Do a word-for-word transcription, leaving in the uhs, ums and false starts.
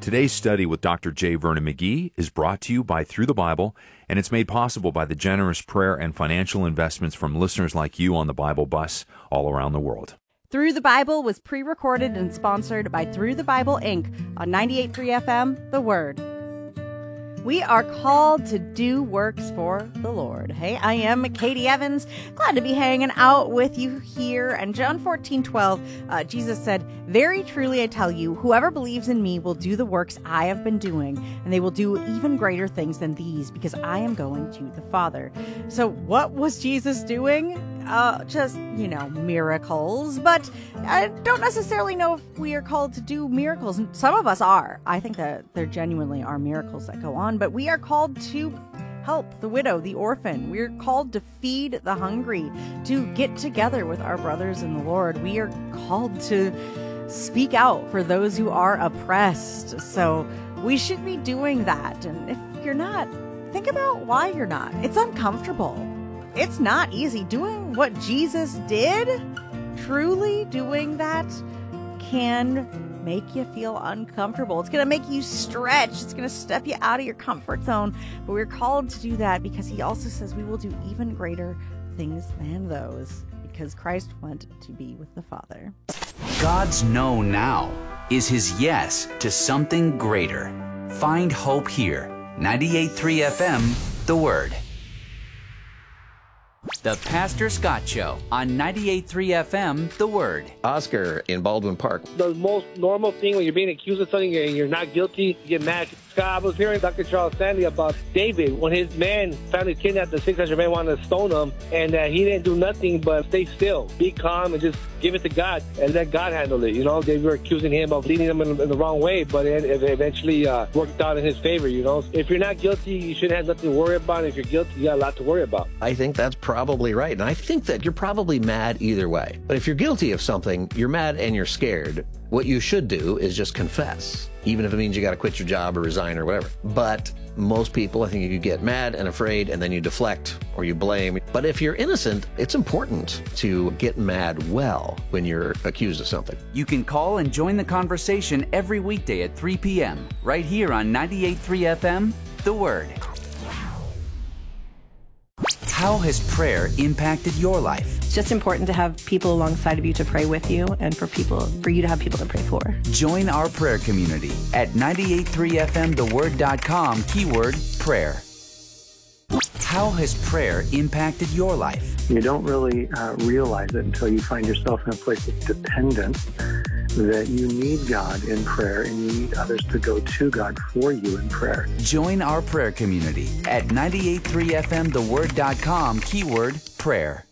Today's study with Doctor J. Vernon McGee is brought to you by Through the Bible, and it's made possible by the generous prayer and financial investments from listeners like you on the Bible Bus all around the world. Through the Bible was pre-recorded and sponsored by Through the Bible, Incorporated on ninety-eight point three F M, The Word. We are called to do works for the Lord. Hey, I am Katie Evans. Glad to be hanging out with you here. And John fourteen twelve, uh, Jesus said, "Very truly I tell you, whoever believes in me will do the works I have been doing, and they will do even greater things than these, because I am going to the Father." So what was Jesus doing? Uh, just, you know, miracles. But I don't necessarily know if we are called to do miracles. And some of us are. I think that there genuinely are miracles that go on. But we are called to help the widow, the orphan. We're called to feed the hungry, to get together with our brothers in the Lord. We are called to speak out for those who are oppressed. So we should be doing that. And if you're not, think about why you're not. It's uncomfortable. It's not easy. Doing what Jesus did, truly doing that, can make you feel uncomfortable. It's going to make you stretch. It's going to step you out of your comfort zone. But we're called to do that because he also says we will do even greater things than those, because Christ went to be with the Father. God's no now is his yes to something greater. Find hope here. ninety-eight point three F M, The Word. The Pastor Scott Show on ninety-eight point three F M, The Word. Oscar in Baldwin Park. The most normal thing when you're being accused of something and you're not guilty, you get mad. Scott, I was hearing Doctor Charles Stanley about David when his man finally kidnapped the six hundred men, wanted to stone him, and uh, he didn't do nothing but stay still, be calm, and just give it to God and let God handle it. You know, they were accusing him of leading them in, in the wrong way, but it, it eventually uh, worked out in his favor. You know, if you're not guilty, you shouldn't have nothing to worry about. And if you're guilty, you got a lot to worry about. I think that's probably right. And I think that you're probably mad either way. But if you're guilty of something, you're mad and you're scared. What you should do is just confess, even if it means you got to quit your job or resign or whatever. But most people, I think you get mad and afraid and then you deflect or you blame. But if you're innocent, it's important to get mad well when you're accused of something. You can call and join the conversation every weekday at three p.m. right here on ninety-eight point three F M, The Word. How has prayer impacted your life? It's just important to have people alongside of you to pray with you, and for people, for you to have people to pray for. Join our prayer community at ninety-eight point three F M the word dot com, keyword prayer. How has prayer impacted your life? You don't really uh, realize it until you find yourself in a place of dependence, that you need God in prayer and you need others to go to God for you in prayer. Join our prayer community at ninety-eight point three F M the word dot com, keyword prayer.